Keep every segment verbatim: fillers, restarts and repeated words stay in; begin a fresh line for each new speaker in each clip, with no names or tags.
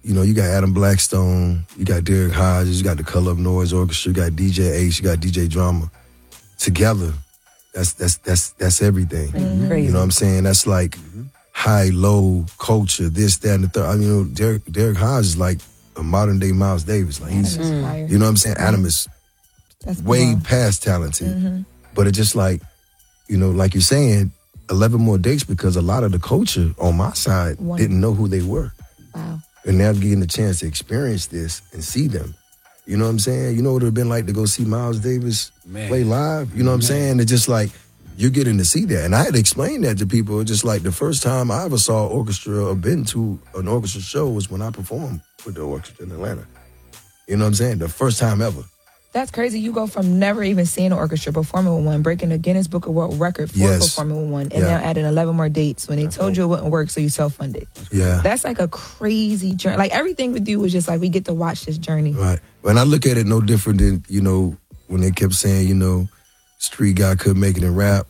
you know, you got Adam Blackstone, you got Derek Hodges, you got the Color of Noise Orchestra, you got D J Ace, you got D J Drama. Together, that's that's that's that's everything.
Mm-hmm. Crazy.
You know what I'm saying? That's like mm-hmm. high, low culture, this, that, and the third. I mean, you know, Derek, Derek Hodges is like a modern day Miles Davis. Like he's, mm. you know what I'm saying? Adam is that's way cool. past talented. Mm-hmm. But it's just like, you know, like you're saying, eleven more dates because a lot of the culture on my side One. didn't know who they were.
Wow.
And now getting the chance to experience this and see them. You know what I'm saying? You know what it would have been like to go see Miles Davis Man. play live? You know what I'm saying? It's just like, you're getting to see that. And I had to explain that to people. It's just like the first time I ever saw an orchestra or been to an orchestra show was when I performed with the orchestra in Atlanta. You know what I'm saying? The first time ever.
That's crazy. You go from never even seeing an orchestra performing with one, breaking the Guinness Book of World Record for yes. performing with one, and yeah. now adding eleven more dates when they told you it wouldn't work, so you self-funded.
Yeah.
That's like a crazy journey. Like everything with you was just like, we get to watch this journey.
Right. And I look at it no different than, you know, when they kept saying, you know, street guy couldn't make it in rap.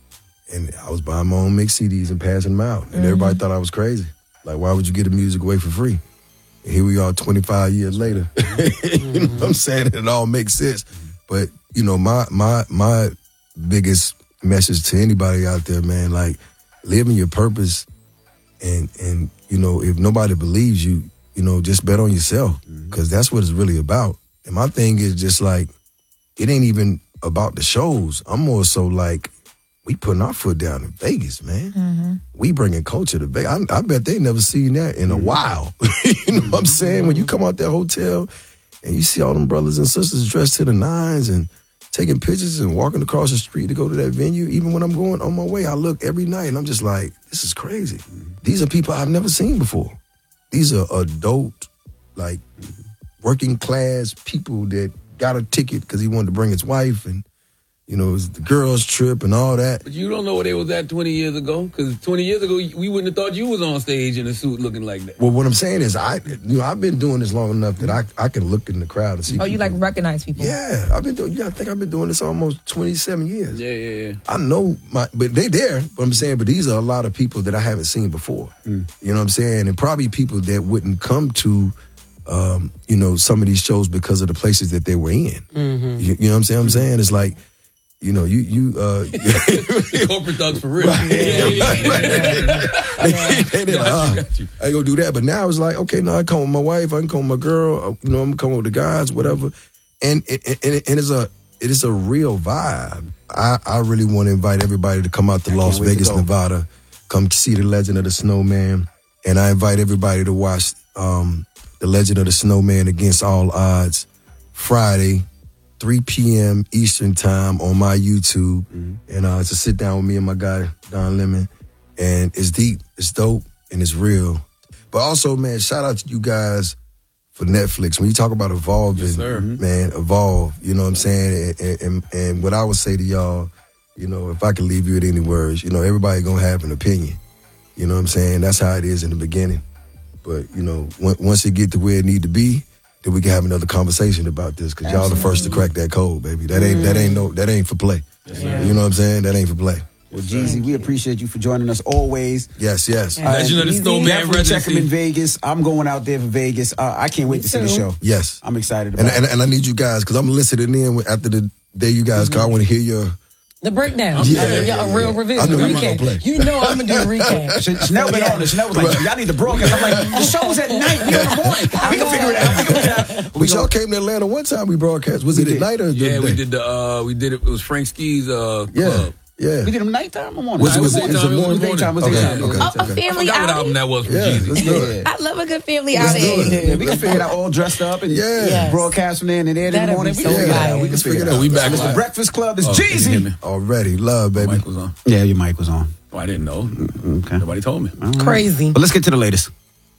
And I was buying my own mix C Ds and passing them out. And mm-hmm. everybody thought I was crazy. Like, why would you get the music away for free? And here we are twenty-five years later. You know what I'm saying? It all makes sense. But, you know, my my my biggest message to anybody out there, man, like, live in your purpose. And, and you know, if nobody believes you, you know, just bet on yourself. Because that's what it's really about. And my thing is just like, it ain't even about the shows. I'm more so like, we putting our foot down in Vegas, man. Mm-hmm. We bringing culture to Vegas. I, I bet they never seen that in a while. You know what I'm saying? When you come out that hotel and you see all them brothers and sisters dressed to the nines and taking pictures and walking across the street to go to that venue, even when I'm going on my way, I look every night and I'm just like, this is crazy. Mm-hmm. These are people I've never seen before. These are adult, like, working class people that got a ticket because he wanted to bring his wife and, you know, it was the girls' trip and all that.
But you don't know where they was at twenty years ago? Because twenty years ago, we wouldn't have thought you was on stage in a suit looking like that.
Well, what I'm saying is, I, you know, I've been doing this long enough that I, I can look in the crowd and see.
Oh,
people.
You like recognize people?
Yeah, I've been doing. Yeah, I think I've been doing this almost twenty-seven years.
Yeah, yeah, yeah.
I know my, but they there. But I'm saying, but these are a lot of people that I haven't seen before. Mm. You know what I'm saying? And probably people that wouldn't come to. Um, you know, some of these shows because of the places that they were in. Mm-hmm. You, you know what I'm saying? I'm saying it's like. You know, you you uh
corporate thugs for real.
Right. Yeah, yeah, yeah. they, they, they like, oh, I ain't gonna do that. But now it's like, okay, now I come with my wife, I can come with my girl, you know, I'm gonna come with the guys, whatever. And and, and, it, and it's a it is a real vibe. I, I really want to invite everybody to come out to Las Vegas, to Nevada, come see the Legend of the Snowman, and I invite everybody to watch um, the Legend of the Snowman Against All Odds Friday. three p.m. Eastern time on my YouTube. Mm-hmm. And uh, it's a sit down with me and my guy, Don Lemon. And it's deep, it's dope, and it's real. But also, man, shout out to you guys for Netflix. When you talk about evolving, yes, man, evolve. You know what I'm saying? And, and, and what I would say to y'all, you know, if I could leave you with any words, you know, everybody gonna have an opinion. You know what I'm saying? That's how it is in the beginning. But, you know, once it get to where it need to be, then we can have another conversation about this because y'all the first to crack that code, baby. That ain't mm. that ain't no that ain't for play. Yeah. You know what I'm saying? That ain't for play.
Well, Jeezy, we appreciate you for joining us always.
Yes, yes.
Uh, Legend of the Snowman residency.
Check him in Vegas. I'm going out there for Vegas. Uh, I can't wait Me to too. see the show.
Yes,
I'm excited about
and,
it.
And, and I need you guys because I'm listening in after the day you guys. Because mm-hmm. I want to hear your.
The breakdown.
Yeah,
I mean,
yeah,
a real
yeah.
revision. The recap. You know I'm going to do a recap.
Chanel been on it. Chanel was like, y'all need to broadcast. I'm like, the show's at night. We in the morning. We can figure it out. We can figure it out.
But y'all came to Atlanta one time we broadcast. Was it at night or
Yeah,
day?
we did the, uh, we did it. It was Frank Ski's uh,
yeah.
club.
Yeah.
We did them nighttime or morning?
Was it, was it,
it,
was it morning?
Daytime. Was
okay,
daytime.
Okay,
oh,
okay.
A family
I forgot what
outing.
album that was from
yeah,
Jeezy.
Let's do it.
I love a good family
Let's
outing.
do it.
Yeah, we can figure it out all dressed up and
yeah.
Yes.
broadcast from there and there in the
That'd
morning.
be
We
so
can figure it
fire.
out. We can figure it out.
So we back
It's the
live.
Breakfast Club. It's
Oh,
Jeezy.
Already. Love, baby.
Mic was on.
Yeah, your mic was on.
Oh, I didn't know.
Okay.
Nobody told me.
Right.
Crazy.
But let's get to the latest.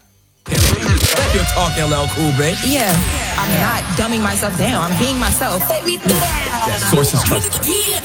Your talk, L L Cool, babe.
Yeah. I'm not dumbing myself down. I'm being myself.
That source is trusted.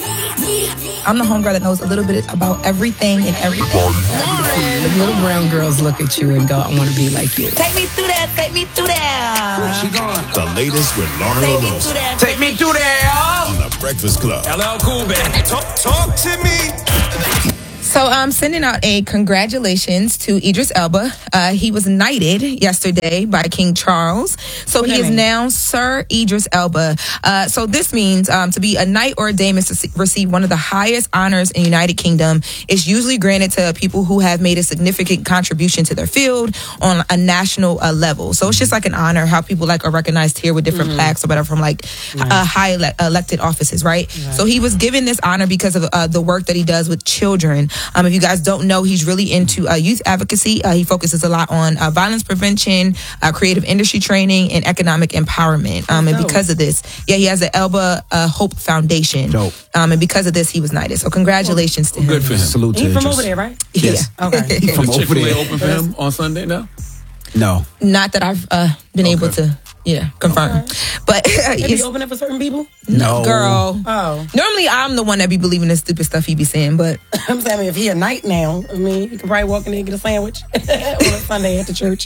I'm the homegirl that knows a little bit about everything and everything.
The little brown girls look at you and go, I want to be like you.
Take me through that. Take me through that.
She gone.
The latest with Lauren
Take me
Ramos
through that.
Take me through there.
on The Breakfast Club.
L L Cool, babe.
Talk, talk to me.
So I'm um, sending out a congratulations to Idris Elba. Uh, he was knighted yesterday by King Charles. So what he is mean? now Sir Idris Elba. Uh, so this means um, to be a knight or a dame is to receive one of the highest honors in the United Kingdom. It's usually granted to people who have made a significant contribution to their field on a national uh, level. So it's just like an honor, how people like are recognized here with different mm-hmm. plaques or whatever from like nice. uh, high ele- elected offices, right? right? So he was given this honor because of uh, the work that he does with children. Um, if you guys don't know, he's really into uh, youth advocacy. Uh, he focuses a lot on uh, violence prevention, uh, creative industry training, and economic empowerment. Um, and because of this, yeah, he has the Elba uh, Hope Foundation.
Dope.
Um, and because of this, he was knighted. So congratulations
well,
to him.
Good for him.
Salute to
He
him.
from over there, right?
Yes.
Yeah.
Okay.
He from
Is
over
Chick-fil-A
there.
open for him on Sunday now?
No.
Not that I've uh, been
Okay.
able to, yeah, confirm.
Okay.
But uh,
They
it's,
be opening for certain people?
No.
girl.
Oh.
Normally, I'm the one that be believing the stupid stuff he be saying, but
I'm saying if he a knight now, I mean, he could probably walk in there and get a sandwich on a Sunday at the church.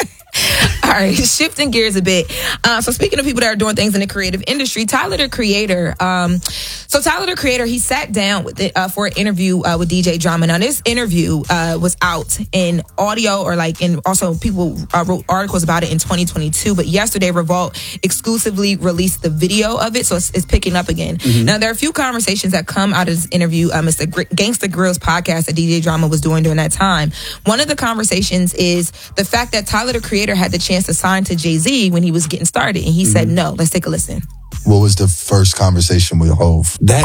all right, shifting gears a bit. Uh, so speaking of people that are doing things in the creative industry, Tyler, the Creator. Um, so Tyler, the Creator, he sat down with it, uh, for an interview uh, with D J Drama. Now, this interview uh, was out in audio or like in also people uh, wrote articles about it in twenty twenty-two. But yesterday, Revolt exclusively released the video of it. So it's, it's picking up again. Mm-hmm. Now, there are a few conversations that come out of this interview. Um, it's the Gr- Gangsta Grills podcast that D J Drama was doing during that time. One of the conversations is the fact that Tyler, the Creator, had the chance to sign to Jay-Z when he was getting started. And he mm-hmm. said no. Let's take a listen.
What was the first conversation with Hov?
That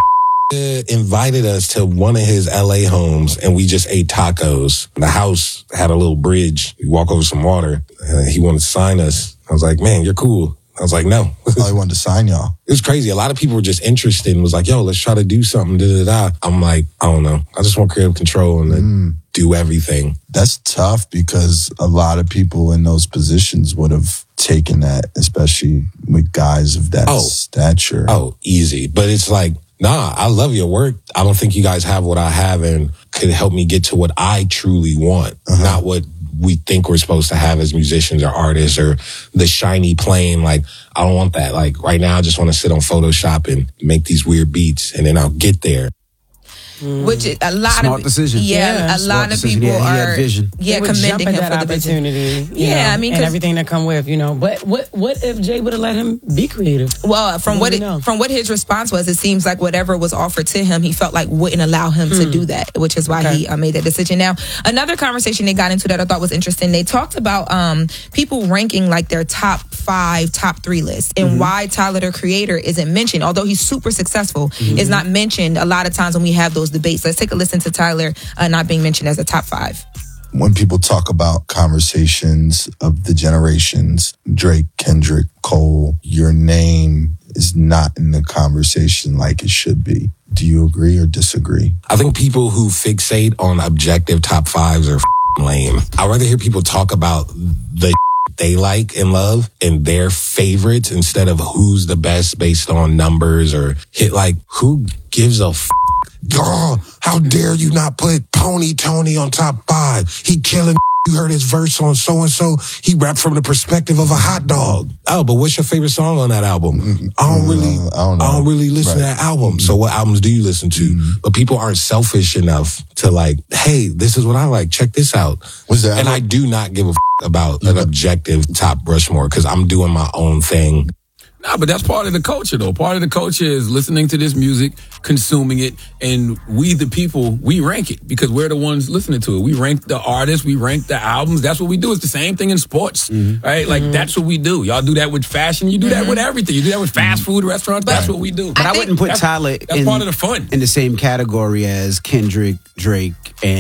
invited us to one of his L A homes and we just ate tacos. The house had a little bridge. We walk over some water. Uh, he wanted to sign us. I was like, man, you're cool. I was like, no.
Oh, he wanted to sign y'all.
It was crazy. A lot of people were just interested and was like, yo, let's try to do something. Da, da, da. I'm like, I don't know. I just want creative control and then mm. do everything.
That's tough because a lot of people in those positions would have taken that, especially with guys of that
oh.
stature.
Oh, easy. But it's like, nah, I love your work. I don't think you guys have what I have and could help me get to what I truly want, uh-huh. not what we think we're supposed to have as musicians or artists or the shiny plane. Like, I don't want that. Like, right now, I just want to sit on Photoshop and make these weird beats and then I'll get there.
Mm. Which is a lot
Smart
of
decision.
Yeah,
yeah.
a
Smart
lot
decision.
of people
yeah, he
are
had vision.
yeah
they
commending him
that
for the
opportunity.
Yeah,
know,
I mean,
and everything that come with, you know. But what what if Jay would have let him be creative?
Well, from what it, from what his response was, it seems like whatever was offered to him, he felt like wouldn't allow him mm. to do that, which is why okay. he uh, made that decision. Now, another conversation they got into that I thought was interesting. They talked about um, people ranking like their top five, top three lists, and mm-hmm. why Tyler, the Creator, isn't mentioned. Although he's super successful, mm-hmm. is not mentioned a lot of times when we have those debates. Let's take a listen to Tyler uh, not being mentioned as a top five.
When people talk about conversations of the generations, Drake, Kendrick, Cole, your name is not in the conversation like it should be. Do you agree or disagree?
I think people who fixate on objective top fives are f***ing lame. I'd rather hear people talk about the they like and love and their favorites instead of who's the best based on numbers or hit. Like, who gives a f***? Oh, how dare you not put Pony Tony on top five? He killing. You heard his verse on so-and-so. He rapped from the perspective of a hot dog. Oh, but what's your favorite song on that album? I don't really, uh, I, don't know. I don't really listen right. to that album. So what albums do you listen to? Mm-hmm. But people aren't selfish enough to like, hey, this is what I like. Check this out.
Was that?
And I do not give a f- about an objective top Rushmore because I'm doing my own thing.
Nah, but that's part of the culture, though. Part of the culture is listening to this music, consuming it, and we, the people, we rank it because we're the ones listening to it. We rank the artists, we rank the albums. That's what we do. It's the same thing in sports, mm-hmm. right? Like, mm-hmm. that's what we do. Y'all do that with fashion. You do mm-hmm. that with everything. You do that with fast food restaurants. But that's what we do.
But I, I wouldn't put
that's,
Tyler
that's
in,
part of the fun.
in the same category as Kendrick, Drake,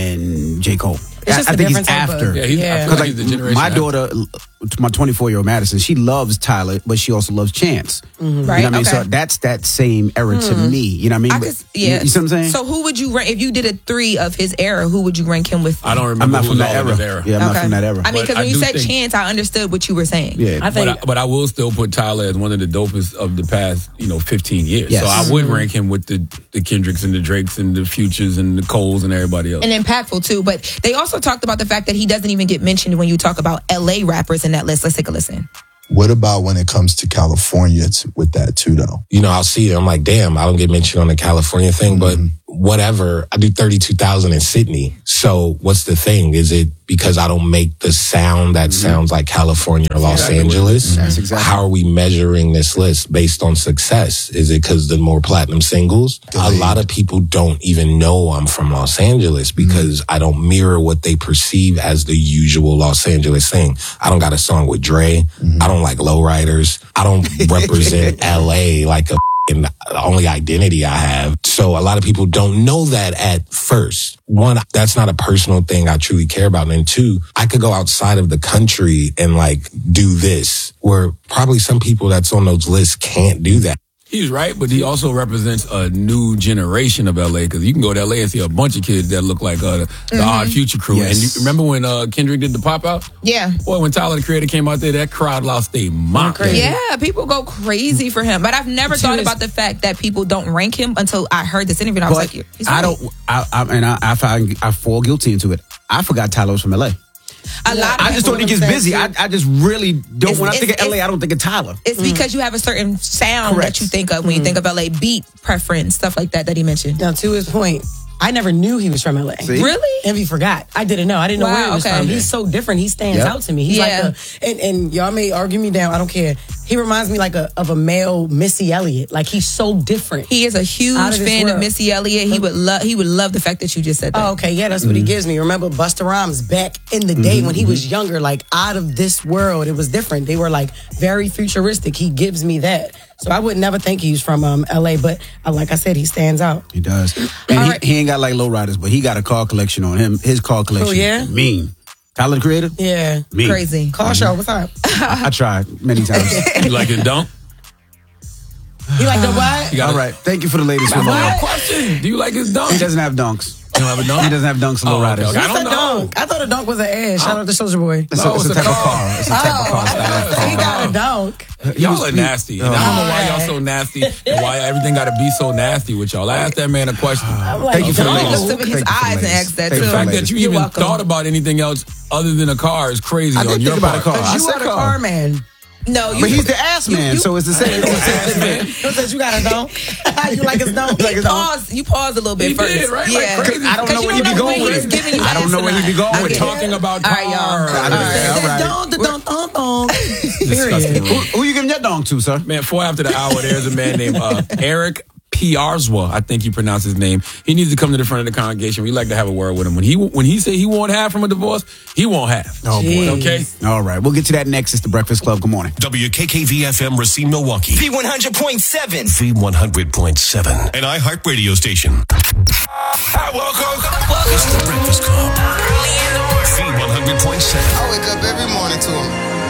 and J. Cole.
It's just
I, I think he's
after.
after.
Yeah, he's,
yeah.
like
like
he's the generation
my
after.
daughter, my twenty-four-year-old Madison, she loves Tyler, but she also loves Chance.
Mm-hmm. Right.
You know what I mean?
Okay.
So that's that same era mm. to me. You know what I mean?
I
But,
could, yeah.
You, you see what I'm saying?
So who would you rank, if you did a three of his era, who would you rank him with?
I don't remember.
I'm not
who
from
was
that
all in
era.
his era.
Yeah, I'm
okay.
not from that era.
I mean, because
But
when
I
you
do
said
think-
Chance, I understood what you were saying.
Yeah.
I think,
But I, but I will still put Tyler as one of the dopest of the past, you know, fifteen years.
Yes.
So I would
Mm-hmm.
rank him with the, the Kendricks and the Drakes and the Futures and the Coles and everybody else.
And impactful too. But they also talked about the fact that he doesn't even get mentioned when you talk about L A rappers in that list. Let's take a listen.
What about when it comes to California t- with that too, though?
You know, I'll see it. I'm like, damn, I don't get mentioned on the California thing, but whatever. I do thirty-two thousand in Sydney. So what's the thing? Is it because I don't make the sound that mm-hmm. sounds like California or Los
exactly
Angeles?
That's exactly.
How are we measuring this list based on success? Is it because the more platinum singles? A lot of people don't even know I'm from Los Angeles because mm-hmm. I don't mirror what they perceive as the usual Los Angeles thing. I don't got a song with Dre. Mm-hmm. I don't like lowriders. I don't represent L A like a and the only identity I have. So a lot of people don't know that at first. One, that's not a personal thing I truly care about. And then two, I could go outside of the country and like do this, where probably some people that's on those lists can't do that.
He's right, but he also represents a new generation of L A because you can go to L A and see a bunch of kids that look like uh, the,
mm-hmm.
the Odd Future crew.
Yes.
And you remember when uh, Kendrick did the pop out?
Yeah.
Boy, when Tyler the Creator came out there, that crowd lost their mind.
Yeah, people go crazy for him. But I've never thought about the fact that people don't rank him until I heard this interview. And I was
But
like, he's
I
right.
don't, I, I, and I, I, find, I fall guilty into it. I forgot Tyler was from L A.
A lot of
I just
people
don't think he's busy. I, I just really don't.
It's-
when I
it's-
think of L A,
it's-
I don't think of Tyler.
It's because you have a certain sound
Correct.
that you think of when you think of L A, beat preference, stuff like that that he mentioned.
Now, to his point, I never knew he was from L A.
See?
Really?
And he forgot. I didn't know. I didn't know
Wow,
where he was
okay.
from. He's so different. He stands
Yep.
out to me. He's
Yeah.
like a, and, and y'all may argue me down. I don't care. He reminds me like a, of a male Missy Elliott. Like he's so different.
He is a huge
Out of this
fan of
world.
Missy Elliott. He would love. He would love the fact that you just said that.
Oh, okay. Yeah, that's what he gives me. Remember Busta Rhymes back in the day when he was younger, like out of this world. It was different. They were like very futuristic. He gives me that. So I would never think he's from um, L A, but uh, like I said, he stands out.
He does, and
All
he,
right.
he ain't got like lowriders, but he got a car collection on him. His car collection,
yeah?
mean. Tyler the Creator,
Yeah.
mean.
Crazy.
Car show, what's up?
I, I tried many times.
You like it, Dunk?
You like the what?
You got
All right, thank you for the latest one.
What? Question. Do you like his dunk?
He doesn't have dunks.
You don't have a dunk?
He doesn't have dunks and
Oh,
lowriders.
okay, okay. I
What's
don't
a
know.
dunk? I thought a dunk was an ass. Shout out to Soulja Boy.
It's,
No,
a, it's,
it's
a
a
type of
car.
car. It's a type of car. style of
He
car.
got a dunk.
Y'all are nasty. And I don't know why y'all so nasty and why everything got to be so nasty with y'all. I asked that man a question.
I'm like,
Thank you for the
dunk.
latest.
Looked up in his
Thank you for the
eyes and
latest.
asked that,
Thank
too.
The
you for
fact
the
that you
You're
even
welcome.
thought about anything else other than a car is crazy
I
on
did
your
think about
part.
a car. I
You
said
are the
car.
car man.
No, you.
But he's the ass man, so it's the same.
Ass man.
Who says you got a dunk? You like his dunk?
Like his dunk?
Pause. You paused a little bit
He
first.
did, right? Like
Yeah.
crazy.
I don't
'Cause
know
you
where he be
know
going
when
with
he's
it.
giving you
I don't
ass
know
or
where he be
not.
going
I
with
We're
it.
get it.
talking about
All right, y'all.
cars.
All right.
All right.
Dunk, the dunk, dunk, dunk.
Disgusting.
Who, who you giving your dunk to, sir?
Man, four after the hour, there's a man named uh, Eric Piarzwa, I think you pronounce his name. He needs to come to the front of the congregation. We like to have a word with him. When he when he say he won't have from a divorce, he won't have.
Oh, boy.
Okay?
All right, we'll get to that next. It's the Breakfast Club. Good morning.
W K K V F M Racine, Milwaukee.
V one hundred point seven.
V one hundred point seven. An iHeart radio station.
Hi, welcome.
It's the Breakfast Club.
Early in the morning.
V one hundred point seven.
I wake up every morning to him.